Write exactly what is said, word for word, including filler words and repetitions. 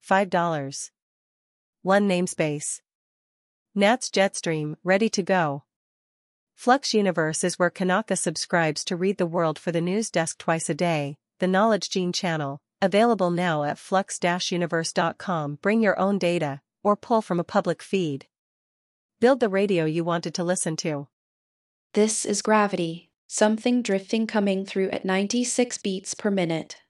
five dollars. one namespace. Nats Jetstream, ready to go. Flux Universe is where Kanaka subscribes to read the world for the news desk twice a day, the Knowledge Gene channel, available now at flux dash universe dot com. Bring your own data, or pull from a public feed. Build the radio you wanted to listen to. This is Gravity, something drifting coming through at ninety-six beats per minute.